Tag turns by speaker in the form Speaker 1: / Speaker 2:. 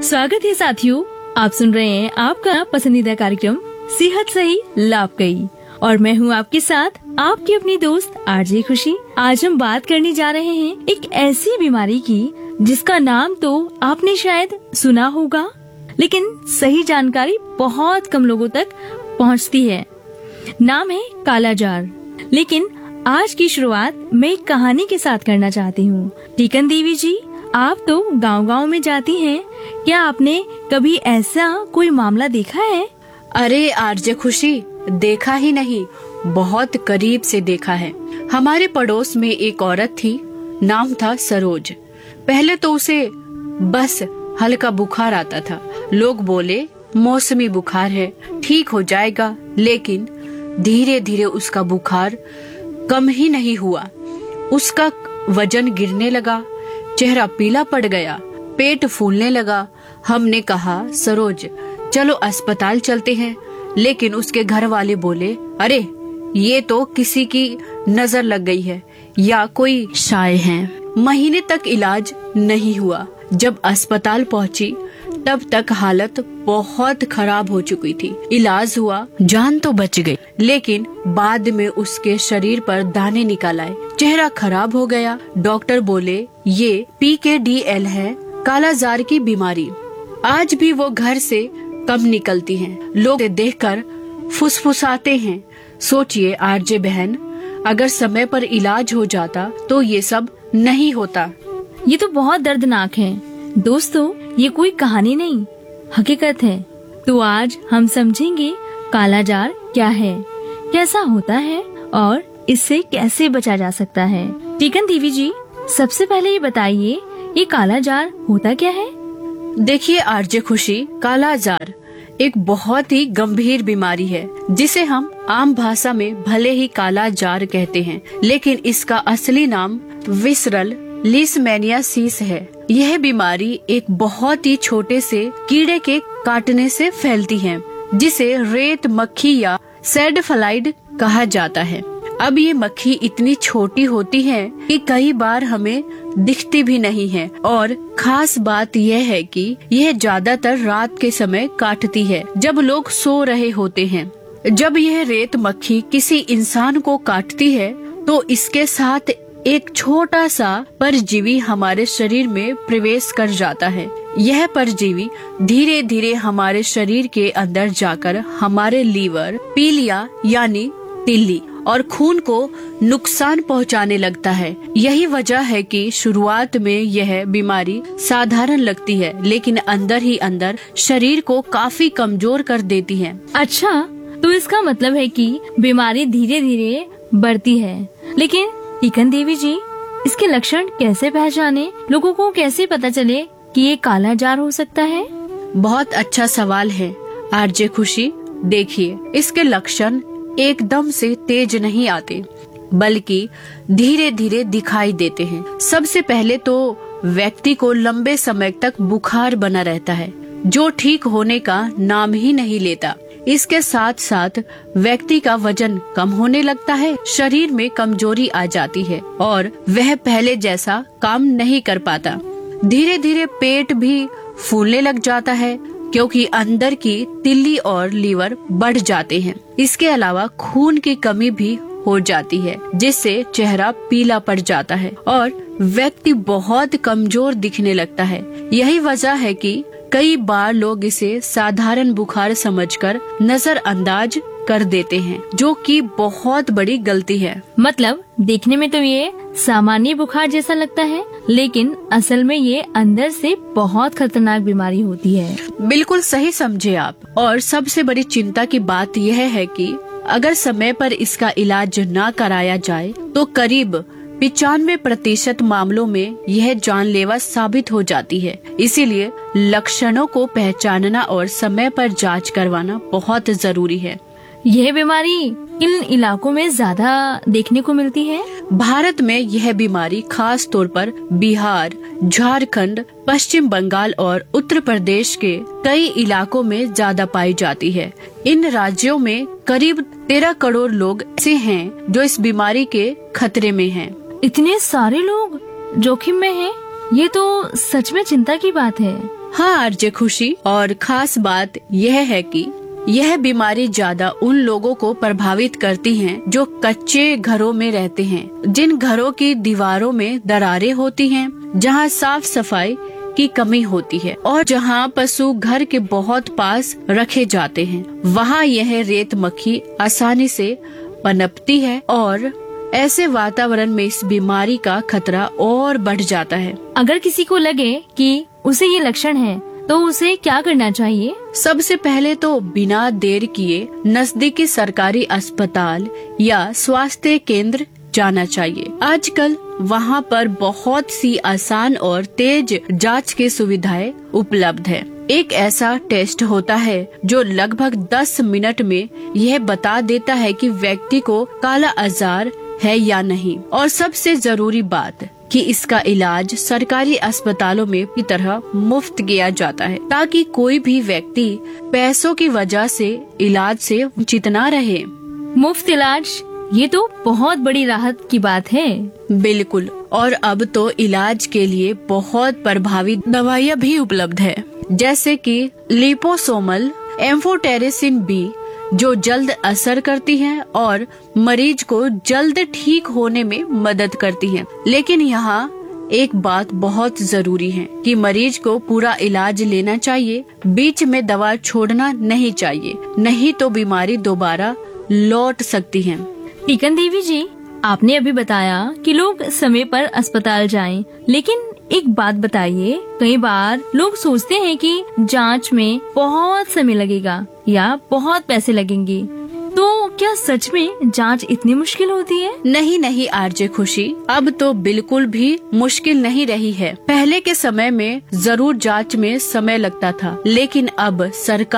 Speaker 1: स्वागत है साथियों, आप सुन रहे हैं आपका पसंदीदा कार्यक्रम सेहत सही लाभ कई और मैं हूं आपके साथ आपकी अपनी दोस्त आरजे खुशी। आज हम बात करने जा रहे हैं एक ऐसी बीमारी की जिसका नाम तो आपने शायद सुना होगा, लेकिन सही जानकारी बहुत कम लोगों तक पहुंचती है। नाम है कालाजार। लेकिन आज की शुरुआत मैं एक कहानी के साथ करना चाहती हूँ। टीकन देवी जी, आप तो गांव-गांव में जाती हैं, क्या आपने कभी ऐसा कोई मामला देखा है?
Speaker 2: अरे आरजे खुशी, देखा ही नहीं, बहुत करीब से देखा है। हमारे पड़ोस में एक औरत थी, नाम था सरोज। पहले तो उसे बस हल्का बुखार आता था। लोग बोले मौसमी बुखार है, ठीक हो जाएगा, लेकिन धीरे धीरे उसका बुखार कम ही नहीं हुआ। उसका वजन गिरने लगा, चेहरा पीला पड़ गया, पेट फूलने लगा। हमने कहा सरोज चलो अस्पताल चलते हैं, लेकिन उसके घर वाले बोले अरे ये तो किसी की नजर लग गई है या कोई शाय है। महीने तक इलाज नहीं हुआ। जब अस्पताल पहुंची तब तक हालत बहुत खराब हो चुकी थी। इलाज हुआ, जान तो बच गई, लेकिन बाद में उसके शरीर पर दाने निकल आए, चेहरा खराब हो गया। डॉक्टर बोले ये PKDL है, कालाजार की बीमारी। आज भी वो घर से कम निकलती हैं। लोग देखकर फुसफुसाते हैं। सोचिए आरजे बहन, अगर समय पर इलाज हो जाता तो ये सब नहीं होता।
Speaker 1: ये तो बहुत दर्दनाक है दोस्तों, ये कोई कहानी नहीं, हकीकत है। तो आज हम समझेंगे कालाजार क्या है, कैसा होता है और इससे कैसे बचा जा सकता है। टीकन देवी जी, सबसे पहले ये बताइए, ये कालाजार होता क्या है?
Speaker 2: देखिए आरजे खुशी, कालाजार एक बहुत ही गंभीर बीमारी है जिसे हम आम भाषा में भले ही कालाजार कहते हैं, लेकिन इसका असली नाम विसरल लीशमैनियासिस है। यह बीमारी एक बहुत ही छोटे से कीड़े के काटने से फैलती है, जिसे रेत मक्खी या सैडफ्लाइड कहा जाता है। अब ये मक्खी इतनी छोटी होती है कि कई बार हमें दिखती भी नहीं है, और खास बात यह है कि यह ज्यादातर रात के समय काटती है, जब लोग सो रहे होते हैं। जब यह रेत मक्खी किसी इंसान को काटती है तो इसके साथ एक छोटा सा परजीवी हमारे शरीर में प्रवेश कर जाता है। यह परजीवी धीरे धीरे हमारे शरीर के अंदर जाकर हमारे लीवर, पीलिया यानी तिल्ली और खून को नुकसान पहुंचाने लगता है। यही वजह है कि शुरुआत में यह बीमारी साधारण लगती है, लेकिन अंदर ही अंदर शरीर को काफी कमजोर कर देती है।
Speaker 1: अच्छा, तो इसका मतलब है कि बीमारी धीरे धीरे बढ़ती है। लेकिन टीकन देवी जी, इसके लक्षण कैसे पहचाने? लोगों को कैसे पता चले कि ये कालाजार हो सकता है?
Speaker 2: बहुत अच्छा सवाल है आरजे खुशी। देखिए, इसके लक्षण एकदम से तेज नहीं आते, बल्कि धीरे धीरे दिखाई देते हैं। सबसे पहले तो व्यक्ति को लंबे समय तक बुखार बना रहता है, जो ठीक होने का नाम ही नहीं लेता। इसके साथ साथ व्यक्ति का वजन कम होने लगता है, शरीर में कमजोरी आ जाती है और वह पहले जैसा काम नहीं कर पाता। धीरे धीरे पेट भी फूलने लग जाता है, क्योंकि अंदर की तिल्ली और लीवर बढ़ जाते हैं। इसके अलावा खून की कमी भी हो जाती है, जिससे चेहरा पीला पड़ जाता है और व्यक्ति बहुत कमजोर दिखने लगता है। यही वजह है कि कई बार लोग इसे साधारण बुखार समझकर नजरअंदाज कर देते हैं, जो कि बहुत बड़ी गलती है।
Speaker 1: मतलब देखने में तो ये सामान्य बुखार जैसा लगता है, लेकिन असल में ये अंदर से बहुत खतरनाक बीमारी होती है।
Speaker 2: बिल्कुल सही समझे आप। और सबसे बड़ी चिंता की बात यह है कि अगर समय पर इसका इलाज न कराया जाए तो करीब 95% मामलों में यह जानलेवा साबित हो जाती है। इसीलिए लक्षणों को पहचानना और समय पर जांच करवाना बहुत जरूरी है।
Speaker 1: यह बीमारी किन इलाकों में ज्यादा देखने को मिलती है?
Speaker 2: भारत में यह बीमारी खास तौर पर बिहार, झारखंड, पश्चिम बंगाल और उत्तर प्रदेश के कई इलाकों में ज्यादा पाई जाती है। इन राज्यों में करीब 13 करोड़ लोग ऐसे हैं जो इस बीमारी के खतरे में हैं।
Speaker 1: इतने सारे लोग जोखिम में हैं, ये तो सच में चिंता की बात है।
Speaker 2: हाँ आरजे खुशी, और खास बात यह है कि यह बीमारी ज्यादा उन लोगों को प्रभावित करती है जो कच्चे घरों में रहते हैं, जिन घरों की दीवारों में दरारें होती हैं, जहां साफ सफाई की कमी होती है और जहां पशु घर के बहुत पास रखे जाते हैं। वहां यह रेत मक्खी आसानी से पनपती है और ऐसे वातावरण में इस बीमारी का खतरा और बढ़ जाता है।
Speaker 1: अगर किसी को लगे कि उसे ये लक्षण है तो उसे क्या करना चाहिए?
Speaker 2: सबसे पहले तो बिना देर किए नजदीकी सरकारी अस्पताल या स्वास्थ्य केंद्र जाना चाहिए। आजकल वहाँ पर बहुत सी आसान और तेज जांच की सुविधाएं उपलब्ध है। एक ऐसा टेस्ट होता है जो लगभग 10 मिनट में यह बता देता है कि व्यक्ति को काला आजार है या नहीं, और सबसे जरूरी बात कि इसका इलाज सरकारी अस्पतालों में की तरह मुफ्त किया जाता है, ताकि कोई भी व्यक्ति पैसों की वजह से इलाज से वंचित न रहे।
Speaker 1: मुफ्त इलाज, ये तो बहुत बड़ी राहत की बात है।
Speaker 2: बिल्कुल, और अब तो इलाज के लिए बहुत प्रभावी दवाइयाँ भी उपलब्ध है, जैसे कि लिपोसोमल एम्फोटेरिसिन बी, जो जल्द असर करती है और मरीज को जल्द ठीक होने में मदद करती है। लेकिन यहाँ एक बात बहुत जरूरी है कि मरीज को पूरा इलाज लेना चाहिए, बीच में दवा छोड़ना नहीं चाहिए, नहीं तो बीमारी दोबारा लौट सकती है।
Speaker 1: टीकन देवी जी, आपने अभी बताया कि लोग समय पर अस्पताल जाएं, लेकिन एक बात बताइए, कई बार लोग सोचते हैं कि जांच में बहुत समय लगेगा या बहुत पैसे लगेंगे, तो क्या सच में जांच इतनी मुश्किल होती है?
Speaker 2: नहीं आरजे खुशी, अब तो बिल्कुल भी मुश्किल नहीं रही है। पहले के समय में जरूर जांच में समय लगता था, लेकिन अब सरकार